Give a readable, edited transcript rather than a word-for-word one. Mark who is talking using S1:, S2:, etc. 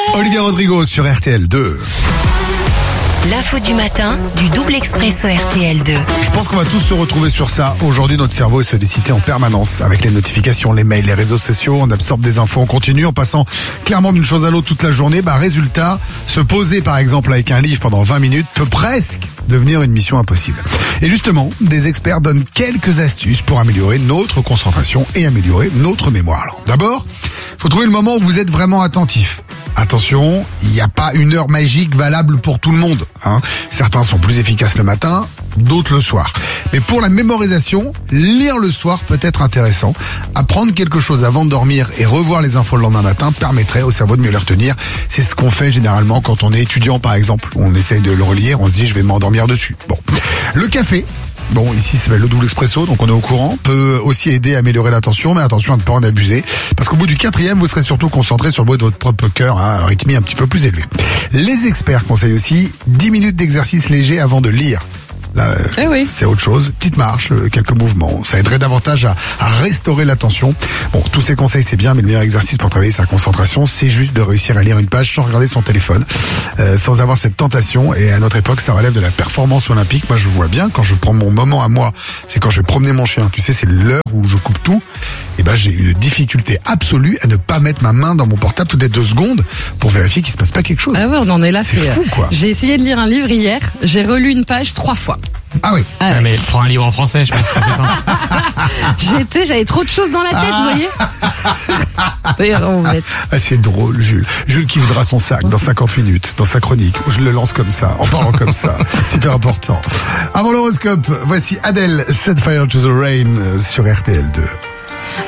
S1: Olivia Rodrigo sur RTL2.
S2: L'info du matin du double expresso RTL2.
S1: Je pense qu'on va tous se retrouver sur ça. Aujourd'hui, notre cerveau est sollicité en permanence avec les notifications, les mails, les réseaux sociaux. On absorbe des infos en continu en passant clairement d'une chose à l'autre toute la journée. Résultat, se poser par exemple avec un livre pendant 20 minutes peut presque devenir une mission impossible. Et justement, des experts donnent quelques astuces pour améliorer notre concentration et améliorer notre mémoire. Alors, d'abord, il faut trouver le moment où vous êtes vraiment attentif. Attention, il n'y a pas une heure magique valable pour tout le monde. Certains sont plus efficaces le matin, d'autres le soir. Mais pour la mémorisation, lire le soir peut être intéressant. Apprendre quelque chose avant de dormir et revoir les infos le lendemain matin permettrait au cerveau de mieux les retenir. C'est ce qu'on fait généralement quand on est étudiant par exemple. On essaye de le relire, on se dit je vais m'endormir dessus. Le café. Ici, ça s'appelle le double expresso, donc on est au courant. Peut aussi aider à améliorer l'attention, mais attention à ne pas en abuser. Parce qu'au bout du 4e, vous serez surtout concentré sur le bruit de votre propre cœur, un rythme un petit peu plus élevé. Les experts conseillent aussi 10 minutes d'exercice léger avant de lire. Là, c'est autre chose. Petite marche, quelques mouvements. Ça aiderait davantage à restaurer l'attention. Tous ces conseils, c'est bien, mais le meilleur exercice pour travailler sa concentration, c'est juste de réussir à lire une page sans regarder son téléphone, sans avoir cette tentation. Et à notre époque, ça relève de la performance olympique. Moi, je vois bien, quand je prends mon moment à moi, c'est quand je vais promener mon chien. Tu sais, c'est l'heure où je coupe tout. J'ai une difficulté absolue à ne pas mettre ma main dans mon portable toutes les 2 secondes pour vérifier qu'il se passe pas quelque chose.
S3: Ah ouais, on en est là.
S1: C'est fou, quoi.
S3: J'ai essayé de lire un livre hier. J'ai relu une page 3 fois.
S1: Ah oui.
S4: Mais prends un livre en français, je pense que c'est plus simple.
S3: J'avais trop de choses dans la tête, vous voyez. D'ailleurs,
S1: c'est drôle, Jules. Jules qui videra son sac dans 50 minutes, dans sa chronique, où je le lance comme ça, en parlant comme ça. C'est hyper important. Avant l'horoscope, voici Adele, Set Fire to the Rain sur RTL2.